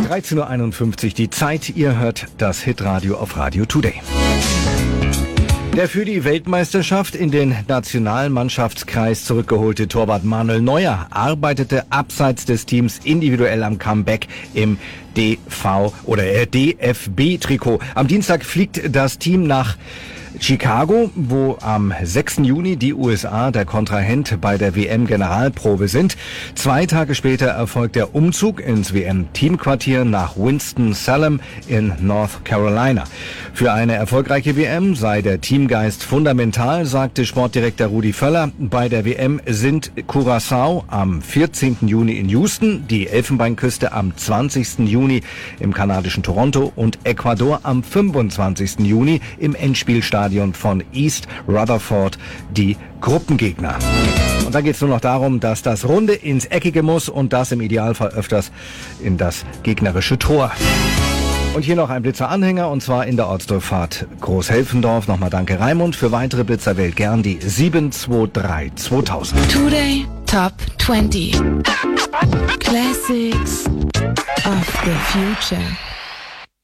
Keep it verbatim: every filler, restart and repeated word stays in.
dreizehn Uhr einundfünfzig die Zeit. Ihr hört das Hitradio auf Radio Today. Der für die Weltmeisterschaft in den Nationalmannschaftskreis zurückgeholte Torwart Manuel Neuer arbeitete abseits des Teams individuell am Comeback im D V oder D F B-Trikot. Am Dienstag fliegt das Team nach Chicago, wo am sechsten Juni die U S A der Kontrahent bei der W M-Generalprobe sind. Zwei Tage später erfolgt der Umzug ins W M-Teamquartier nach Winston-Salem in North Carolina. Für eine erfolgreiche W M sei der Teamgeist fundamental, sagte Sportdirektor Rudi Völler. Bei der W M sind Curaçao am vierzehnten Juni in Houston, die Elfenbeinküste am zwanzigsten Juni im kanadischen Toronto und Ecuador am fünfundzwanzigsten Juni im Endspielstadion von East Rutherford die Gruppengegner. Und dann geht es nur noch darum, dass das Runde ins Eckige muss und das im Idealfall öfters in das gegnerische Tor. Und hier noch ein Blitzer-Anhänger, und zwar in der Ortsdurchfahrt Großhelfendorf. Nochmal danke Raimund. Für weitere Blitzer wählt gern die sieben zwei drei zweitausend. Today Top zwanzig. Classics of the Future.